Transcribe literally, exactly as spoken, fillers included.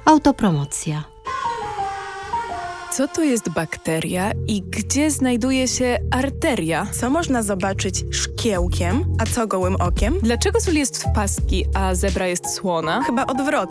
Autopromocja. Co to jest bakteria i gdzie znajduje się arteria? Co można zobaczyć szkiełkiem, a co gołym okiem? Dlaczego sól jest w paski, a zebra jest słona? Chyba odwrotnie.